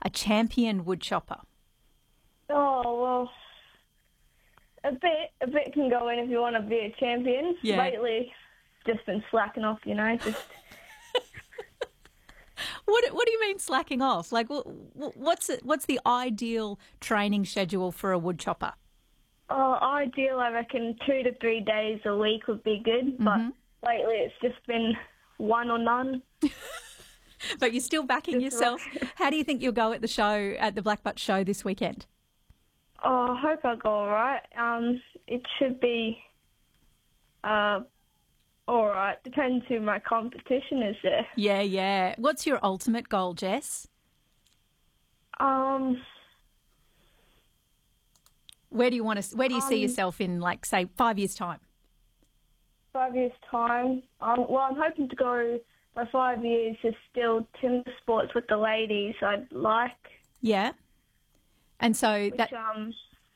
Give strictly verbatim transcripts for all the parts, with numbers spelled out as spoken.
a champion woodchopper? Oh, well, a bit. A bit can go in if you want to be a champion. Yeah. Lately, just been slacking off, you know, just... What What do you mean slacking off? Like, wh- wh- what's it, what's the ideal training schedule for a woodchopper? Oh, ideal, I reckon two to three days a week would be good, but lately it's just been one or none. But you're still backing Just yourself. rock. How do you think you'll go at the show, at the Black Butt show this weekend? Oh, I hope I go all right. Um, it should be uh, all right. Depends who my competition is there. Yeah, yeah. What's your ultimate goal, Jess? Um, Where do you want to? Where do you see Um, yourself in, like, say, five years' time? five years' time. Um, well, I'm hoping to go by five years to still timber sports with the ladies. I'd like. Yeah. And so Which, that um,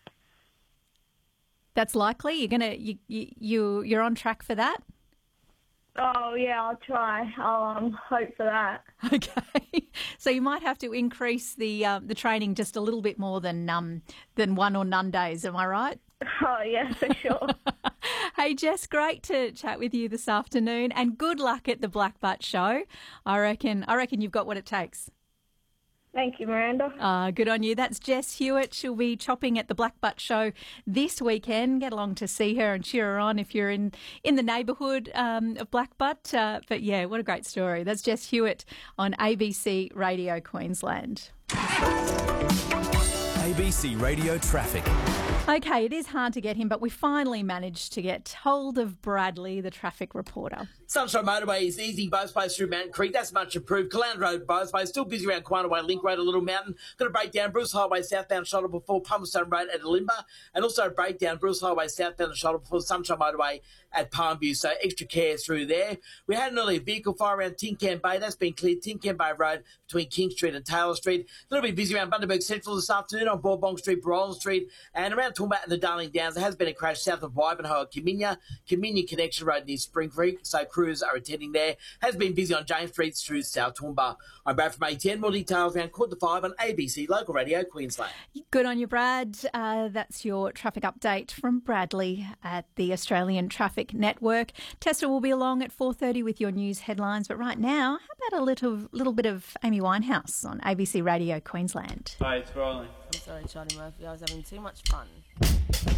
that's likely. You're gonna you you you- you're on track for that. oh yeah, I'll try. I'll um hope for that. Okay, so you might have to increase the uh, the training just a little bit more than um than one or none days. Am I right? Oh yeah, for sure. Hey Jess, great to chat with you this afternoon, and good luck at the Black Butt show. I reckon I reckon you've got what it takes. Thank you, Miranda. Uh, good on you. That's Jess Hewitt. She'll be chopping at the Black Butt show this weekend. Get along to see her and cheer her on if you're in, in the neighbourhood um, of Black Butt. Uh, but yeah, what a great story. That's Jess Hewitt on A B C Radio Queensland. A B C Radio Traffic. Okay, it is hard to get him, but we finally managed to get hold of Bradley, the traffic reporter. Sunshine Motorway is easy both ways through Mountain Creek. That's much improved. Calan Road both ways. Still busy around Quanaway Link Road, a Little Mountain. Got a breakdown. Bruce Highway southbound shoulder before Palmerston Road at Alimba. And also a breakdown. Bruce Highway southbound shoulder before Sunshine Motorway at Palmview. So extra care through there. We had an early vehicle fire around Tin Can Bay. That's been cleared. Tin Can Bay Road between King Street and Taylor Street. A little bit busy around Bundaberg Central this afternoon on Bourbon Street, Brolan Street. And around Toowoomba and the Darling Downs, there has been a crash south of Wivenhoe at Kaminya. Kaminya Connection Road near Spring Creek. So crews are attending there. Has been busy on James Street through South Toowoomba. I'm Brad from A ten. More details around quarter to five on A B C Local Radio Queensland. Good on you, Brad. Uh, that's your traffic update from Bradley at the Australian Traffic Network. Tessa will be along at four thirty with your news headlines. But right now, how about a little little bit of Amy Winehouse on A B C Radio Queensland? Hi, it's rolling. I'm sorry, Charlie Murphy. I was having too much fun.